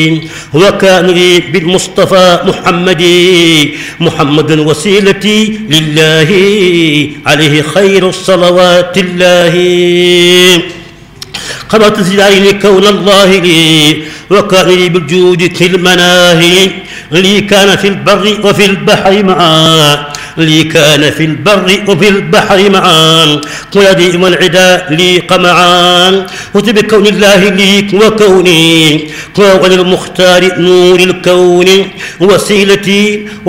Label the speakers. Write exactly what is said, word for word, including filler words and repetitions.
Speaker 1: وكان لي بالمصطفى محمد محمد وسيلتي لله عليه خير الصلوات الله. قبلت زدائي كون الله لي وكان لي بالجود في المناهي لي كان في البر وفي البحر معا لي كان في البر وفي البحر معا قيادي والعدا لي قمعان وبكون الله لي وكوني قول المختار نور الكون وسيلتي